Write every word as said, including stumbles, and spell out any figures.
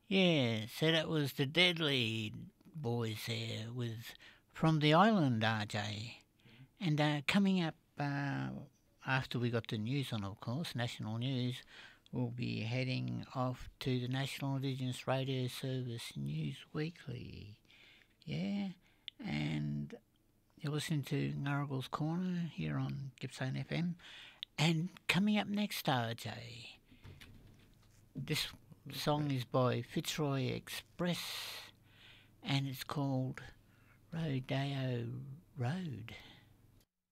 Yeah, so that was the Deadly Boys there with From the Island, R J. And uh, coming up uh, after we got the news on, of course, national news, we'll be heading off to the National Indigenous Radio Service News Weekly. Yeah, and you're listening to Ngurragle's Corner here on Gippsland F M. And coming up next, R J, this song is by Fitzroy Express and it's called Rodeo Road.